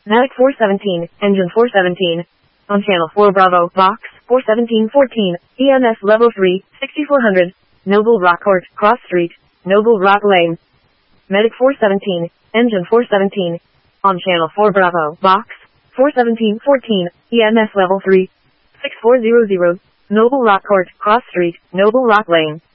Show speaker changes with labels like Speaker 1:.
Speaker 1: Medic 417, Engine 417. On Channel 4 Bravo, Box 41714, EMS Level 3, 6400, Noble Rock Court, Cross Street, Noble Rock Lane. Medic 417, Engine 417. On Channel 4 Bravo, Box 41714, EMS Level 3, 6400, Noble Rock Court, Cross Street, Noble Rock Lane.